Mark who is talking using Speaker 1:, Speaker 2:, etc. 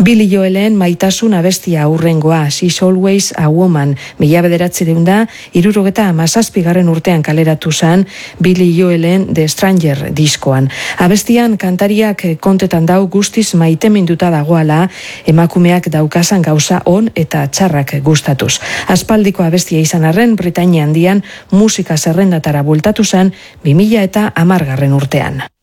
Speaker 1: Billy Joelen Maitasun abestia aurrengoa, She's Always a Woman, 1977 urtean kaleratu zen Billy Joelen The Stranger diskoan. Abestian kantariak kontetan dau guztiz maiteminduta dagoala, emakumeak daukasan gauza on eta txarrak gustatuz. Aspaldiko abestia izan arren, Britainia handian musika zerrendatara bueltatu zen 2010 urtean.